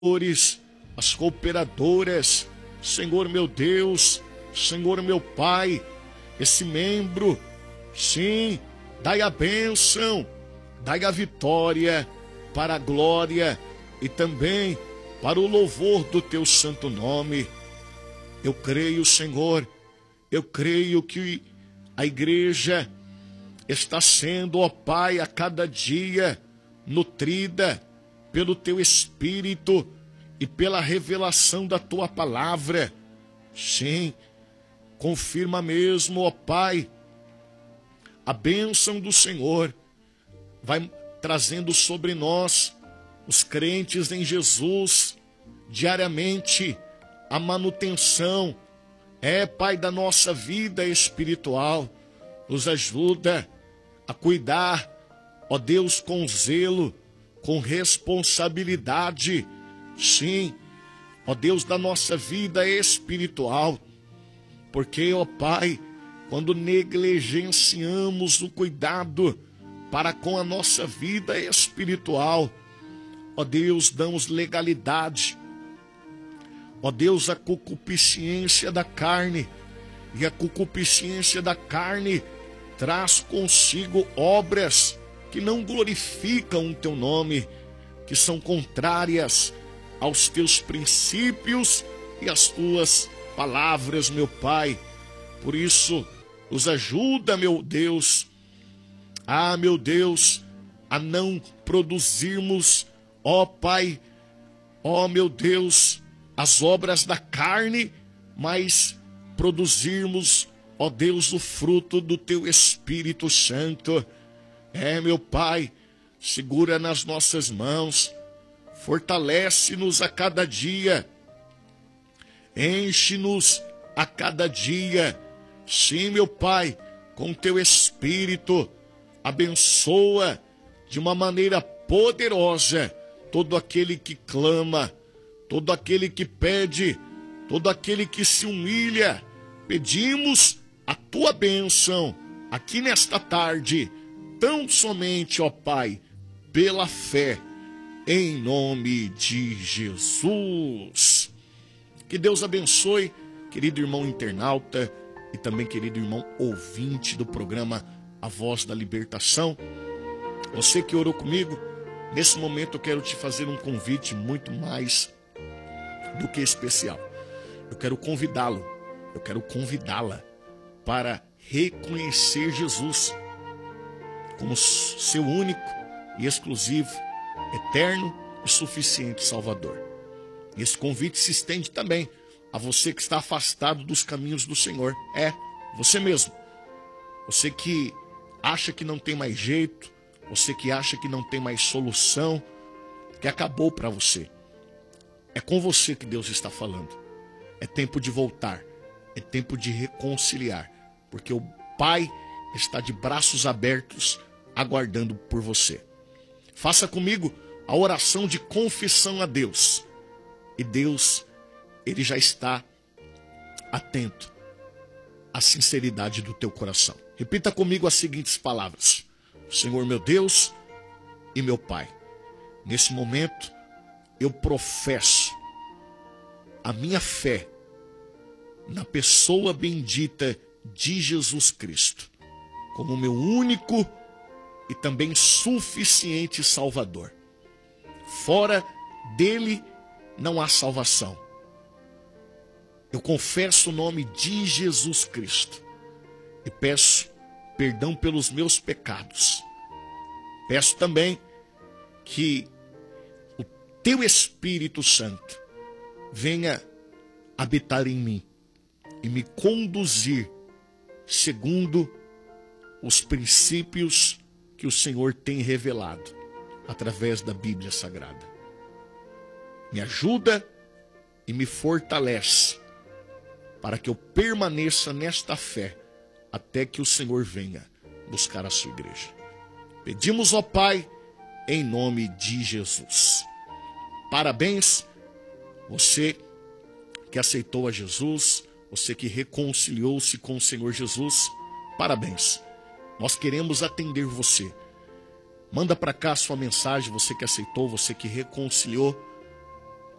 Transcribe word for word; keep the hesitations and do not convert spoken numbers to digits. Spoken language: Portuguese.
as cooperadoras, Senhor meu Deus, Senhor meu Pai, esse membro, sim, dai a bênção, dai a vitória para a glória e também para o louvor do teu santo nome. Eu creio, Senhor, eu creio que a igreja está sendo, ó Pai, a cada dia nutrida pelo teu Espírito e pela revelação da tua palavra. Sim, confirma mesmo, ó Pai, a bênção do Senhor vai trazendo sobre nós, os crentes em Jesus, diariamente, a manutenção, é, Pai, da nossa vida espiritual. Nos ajuda a cuidar, ó Deus, com zelo, com responsabilidade, sim, ó Deus, da nossa vida espiritual. Porque, ó Pai, quando negligenciamos o cuidado para com a nossa vida espiritual, ó Deus, damos legalidade, ó Deus, a concupiscência da carne, e a concupiscência da carne traz consigo obras que não glorificam o teu nome, que são contrárias aos teus princípios e às tuas palavras, meu Pai. Por isso, nos ajuda, meu Deus, ah, meu Deus, a não produzirmos, ó Pai, ó meu Deus, as obras da carne, mas produzirmos, ó Deus, o fruto do teu Espírito Santo. É, meu Pai, segura nas nossas mãos, fortalece-nos a cada dia, enche-nos a cada dia. Sim, meu Pai, com teu Espírito, abençoa de uma maneira poderosa todo aquele que clama, todo aquele que pede, todo aquele que se humilha. Pedimos a tua bênção aqui nesta tarde, tão somente, ó Pai, pela fé, em nome de Jesus. Que Deus abençoe, querido irmão internauta e também querido irmão ouvinte do programa A Voz da Libertação. Você que orou comigo, nesse momento eu quero te fazer um convite muito mais do que especial. Eu quero convidá-lo, eu quero convidá-la para reconhecer Jesus como seu único e exclusivo, eterno e suficiente Salvador. Esse convite se estende também a você que está afastado dos caminhos do Senhor. É, você mesmo. Você que acha que não tem mais jeito, você que acha que não tem mais solução, que acabou para você. É com você que Deus está falando. É tempo de voltar, é tempo de reconciliar, porque o Pai está de braços abertos aguardando por você. Faça comigo a oração de confissão a Deus. E Deus, Ele já está atento à sinceridade do teu coração. Repita comigo as seguintes palavras: Senhor meu Deus e meu Pai, nesse momento eu professo a minha fé na pessoa bendita de Jesus Cristo, como meu único e também suficiente Salvador. Fora dele não há salvação. Eu confesso o nome de Jesus Cristo e peço perdão pelos meus pecados. Peço também que o teu Espírito Santo venha habitar em mim e me conduzir segundo os princípios que o Senhor tem revelado através da Bíblia Sagrada. Me ajuda e me fortalece para que eu permaneça nesta fé até que o Senhor venha buscar a sua igreja. Pedimos, ó Pai, em nome de Jesus. Parabéns, você que aceitou a Jesus, você que reconciliou-se com o Senhor Jesus, parabéns. Nós queremos atender você. Manda para cá a sua mensagem, você que aceitou, você que reconciliou.